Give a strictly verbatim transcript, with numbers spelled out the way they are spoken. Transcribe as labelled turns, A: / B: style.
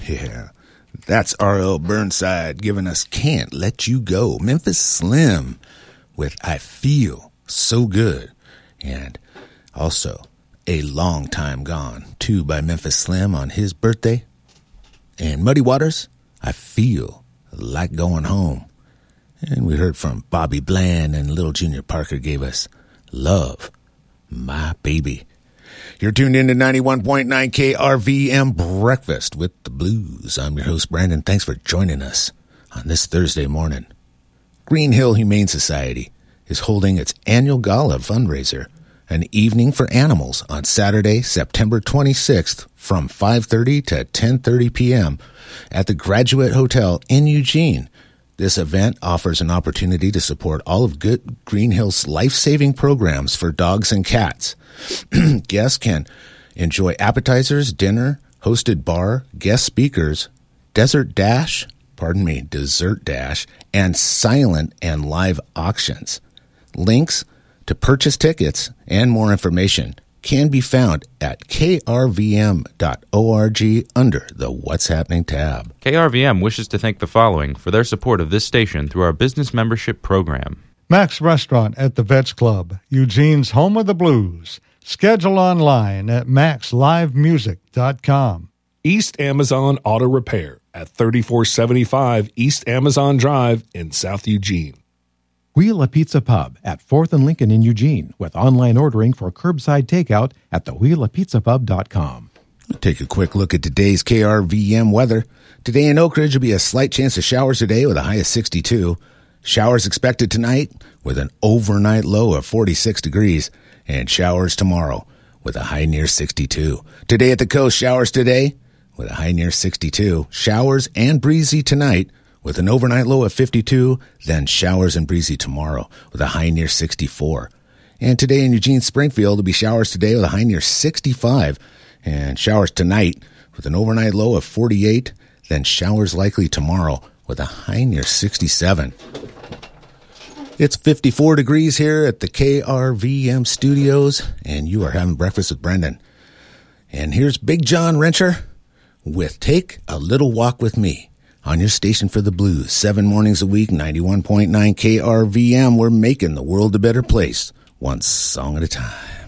A: Yeah, that's R L Burnside giving us Can't Let You Go. Memphis Slim with I Feel So Good. And also A Long Time Gone, too, by Memphis Slim on his birthday. And Muddy Waters, I Feel Like Going Home. And we heard from Bobby Bland, and Little Junior Parker gave us Love, My Baby. You're tuned in to ninety-one point nine K R V M Breakfast with the Blues. I'm your host, Brandon. Thanks for joining us on this Thursday morning. Green Hill Humane Society is holding its annual gala fundraiser, an evening for animals, on Saturday, September twenty-sixth from five thirty to ten thirty p.m. at the Graduate Hotel in Eugene. This event offers an opportunity to support all of Good Green Hill's life-saving programs for dogs and cats. Guests can enjoy appetizers, dinner, hosted bar, guest speakers, desert dash, pardon me, dessert dash, and silent and live auctions. Links to purchase tickets and more information can be found at k r v m dot org under the What's Happening tab.
B: K R V M wishes to thank the following for their support of this station through our business membership program.
C: Max Restaurant at the Vets Club, Eugene's home of the blues. Schedule online at max live music dot com.
D: East Amazon Auto Repair at thirty-four seventy-five East Amazon Drive in South Eugene.
E: Wheel a Pizza Pub at fourth and Lincoln in Eugene with online ordering for curbside takeout at the wheel a pizza pub dot com.
A: Take a quick look at today's K R V M weather. Today in Oak Ridge will be a slight chance of showers today with a high of sixty-two. Showers expected tonight with an overnight low of forty-six degrees. And showers tomorrow with a high near sixty-two. Today at the coast, showers today with a high near sixty-two. Showers and breezy tonight with an overnight low of fifty-two. Then showers and breezy tomorrow with a high near sixty-four. And today in Eugene Springfield, will be showers today with a high near sixty-five. And showers tonight with an overnight low of forty-eight. Then showers likely tomorrow with a high near sixty-seven. It's fifty-four degrees here at the K R V M studios, and you are having breakfast with Brendan. And here's Big John Rencher with Take a Little Walk with Me on your station for the blues. Seven mornings a week, ninety-one point nine K R V M. We're making the world a better place, one song at a time.